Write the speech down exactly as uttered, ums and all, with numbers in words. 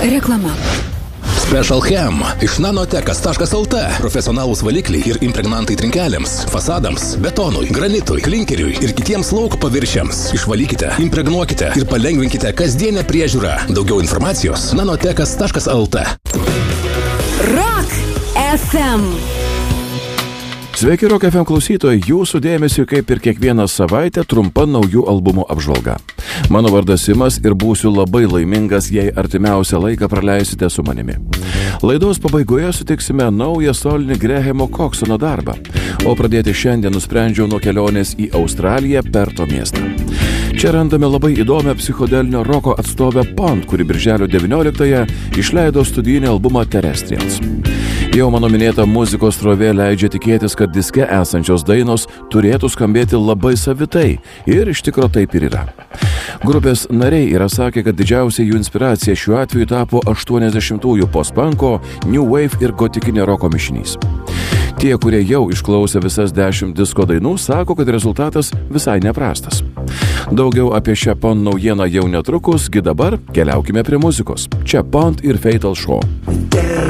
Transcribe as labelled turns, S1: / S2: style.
S1: Reklama.
S2: Special Chem iš nanotekas taškas lt. Profesionalūs valikliai ir impregnantai trinkelėms, fasadams, betonui, granitui, klinkeriui ir kitiems lauko paviršiams. Išvalykite, impregnuokite ir palengvinkite kasdienę priežiūrą. Daugiau informacijos nanotekas taškas lt.
S1: Rock F M.
S3: Sveiki, Rock F M klausytojai, jūsų dėmesio kaip ir kiekvieną savaitę trumpa naujų albumų apžvalga. Mano vardas Simas ir būsiu labai laimingas, jei artimiausią laiką praleisite su manimi. Laidos pabaigoje sutiksime naują solinį Grahamo Coxono darbą, o pradėti šiandien nusprendžiau nuo kelionės į Australiją, Perto miestą. Čia randame labai įdomią psichodelinio roko atstovę Pond, kuri birželio devynioliktąją išleido studijinį albumą Terrestrials. Jau mano minėta muzikos srovė leidžia tikėtis, kad diske esančios dainos turėtų skambėti labai savitai ir iš tikro taip ir yra. Grupės nariai yra sakę, kad didžiausia jų inspiracija šiuo atveju tapo aštuoniasdešimtųjų post-punko, new wave ir gotikinio roko mišinys. Tie, kurie jau išklausė visas dešimt disko dainų, sako, kad rezultatas visai neprastas. Daugiau apie šią Pond naujieną jau netrukus, gi dabar keliaukime prie muzikos. Čia Pond ir Fatal Show.